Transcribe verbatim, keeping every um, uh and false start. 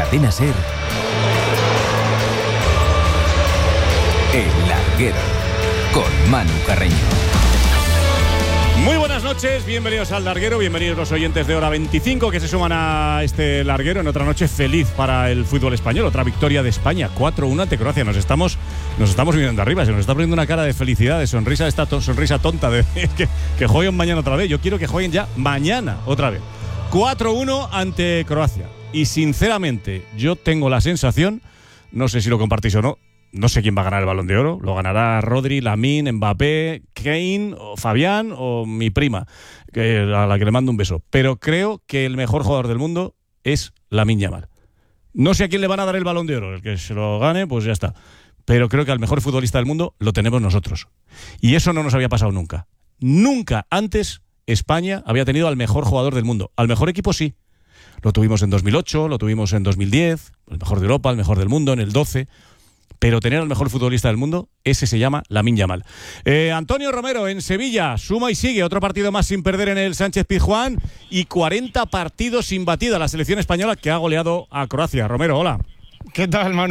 Cadena SER, El Larguero, con Manu Carreño. Muy buenas noches, bienvenidos al Larguero, bienvenidos los oyentes de Hora veinticinco que se suman a este Larguero en otra noche feliz para el fútbol español. Otra victoria de España, cuatro uno ante Croacia. Nos estamos, nos estamos mirando arriba, se nos está poniendo una cara de felicidad, de sonrisa, esta to sonrisa tonta de que, que jueguen mañana otra vez. Yo quiero que jueguen ya mañana otra vez. cuatro uno ante Croacia. Y sinceramente, yo tengo la sensación, no sé si lo compartís o no, no sé quién va a ganar el Balón de Oro. Lo ganará Rodri, Lamine, Mbappé, Kane, o Fabián o mi prima, que, a la que le mando un beso. Pero creo que el mejor jugador del mundo es Lamine Yamal. No sé a quién le van a dar el Balón de Oro. El que se lo gane, pues ya está. Pero creo que al mejor futbolista del mundo lo tenemos nosotros. Y eso no nos había pasado nunca. Nunca antes España había tenido al mejor jugador del mundo. Al mejor equipo sí. Lo tuvimos en dos mil ocho, lo tuvimos en dos mil diez, el mejor de Europa, el mejor del mundo en el doce. Pero tener al mejor futbolista del mundo, ese se llama Lamine Yamal. Eh, Antonio Romero en Sevilla, suma y sigue, otro partido más sin perder en el Sánchez Pizjuán y cuarenta partidos sin batida la selección española que ha goleado a Croacia. Romero, hola. ¿Qué tal, Manu?